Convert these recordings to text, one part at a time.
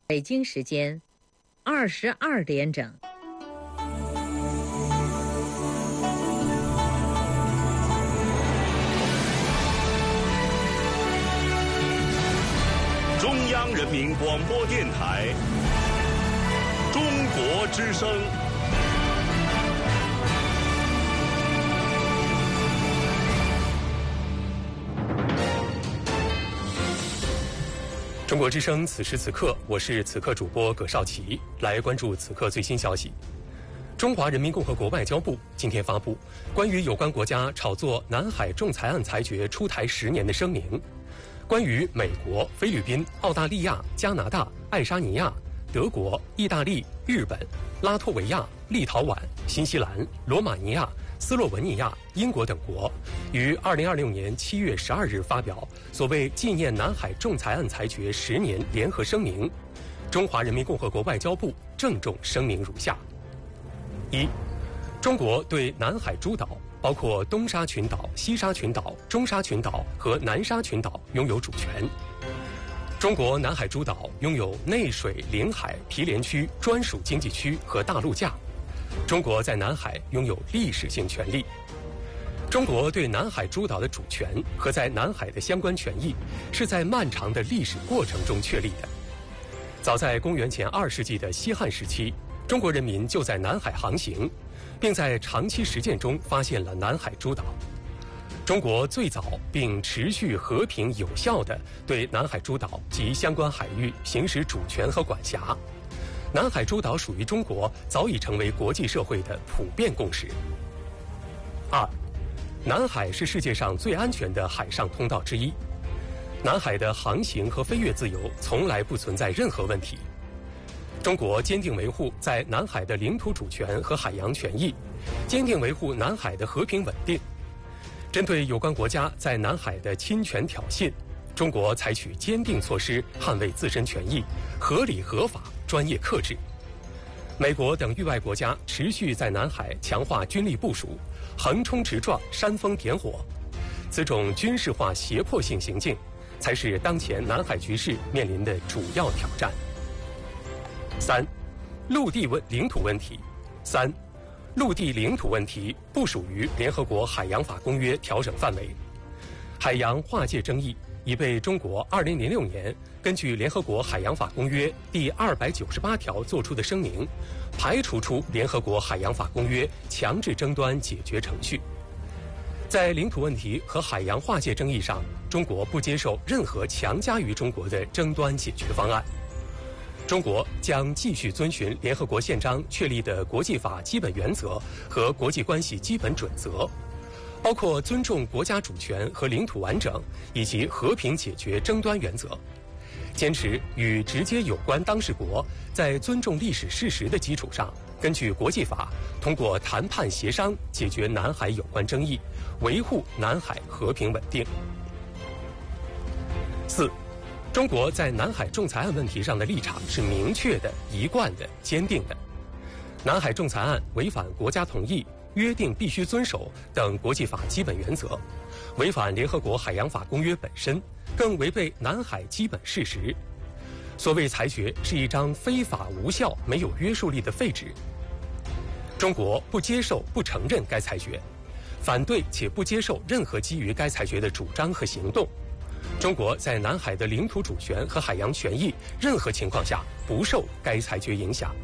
北京时间22点整。 中央人民广播电台中国之声。 中国之声，此时此刻，我是此刻主播葛绍奇，来关注此刻最新消息。中华人民共和国外交部今天发布关于有关国家炒作南海仲裁案裁决出台10年的声明，关于美国、菲律宾、澳大利亚、加拿大、爱沙尼亚、德国、意大利、日本、拉脱维亚、立陶宛、新西兰、罗马尼亚、斯洛文尼亚、英国等国于2026年7月12日发表所谓纪念南海仲裁案裁决10年联合声明。中华人民共和国外交部郑重声明如下：一、中国对南海诸岛，包括东沙群岛、西沙群岛、中沙群岛和南沙群岛拥有主权。中国南海诸岛拥有内水领海毗连区专属经济区和大陆架。中国在南海拥有历史性权利。中国对南海诸岛的主权和在南海的相关权益是在漫长的历史过程中确立的。早在公元前2世纪的西汉时期，中国人民就在南海航行，并在长期实践中发现了南海诸岛。中国最早并持续和平有效地对南海诸岛及相关海域行使主权和管辖。南海诸岛属于中国早已成为国际社会的普遍共识。二、南海是世界上最安全的海上通道之一，南海的航行和飞越自由从来不存在任何问题。中国坚定维护在南海的领土主权和海洋权益，坚定维护南海的和平稳定。针对有关国家在南海的侵权挑衅，中国采取坚定措施捍卫自身权益，合理合法，专业克制。美国等域外国家持续在南海强化军力部署，横冲直撞，煽风点火，此种军事化胁迫性行径才是当前南海局势面临的主要挑战。三、陆地领土问题。三、陆地领土问题不属于联合国海洋法公约调整范围。海洋划界争议已被中国2006年根据联合国海洋法公约第298条作出的声明，排除出联合国海洋法公约强制争端解决程序。在领土问题和海洋划界争议上，中国不接受任何强加于中国的争端解决方案。中国将继续遵循联合国宪章确立的国际法基本原则和国际关系基本准则，包括尊重国家主权和领土完整以及和平解决争端原则，坚持与直接有关当事国在尊重历史事实的基础上，根据国际法通过谈判协商解决南海有关争议，维护南海和平稳定。四、中国在南海仲裁案问题上的立场是明确的、一贯的、坚定的。南海仲裁案违反国家同意、约定必须遵守等国际法基本原则，违反联合国海洋法公约本身，更违背南海基本事实。所谓裁决是一张非法无效、没有约束力的废纸。中国不接受、不承认该裁决，反对且不接受任何基于该裁决的主张和行动。中国在南海的领土主权和海洋权益任何情况下不受该裁决影响。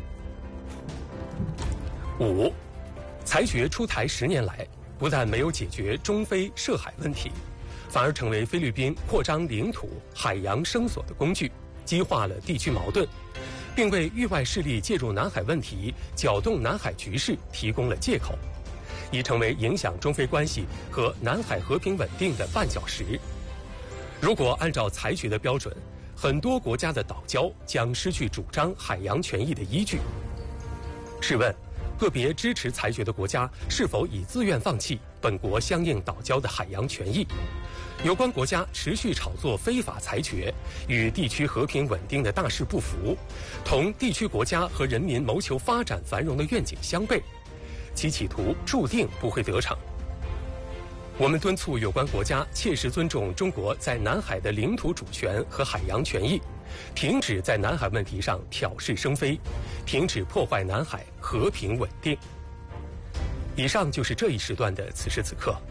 五、裁决出台10年来，不但没有解决中非涉海问题，反而成为菲律宾扩张领土、海洋声索的工具，激化了地区矛盾，并为域外势力介入南海问题、搅动南海局势提供了借口，已成为影响中非关系和南海和平稳定的绊脚石。如果按照裁决的标准，很多国家的岛礁将失去主张海洋权益的依据。试问，个别支持裁决的国家是否已自愿放弃本国相应岛礁的海洋权益？有关国家持续炒作非法裁决，与地区和平稳定的大势不符，同地区国家和人民谋求发展繁荣的愿景相悖，其企图注定不会得逞。我们敦促有关国家切实尊重中国在南海的领土主权和海洋权益， 停止在南海问题上挑事生非，停止破坏南海和平稳定。以上就是这一时段的此时此刻。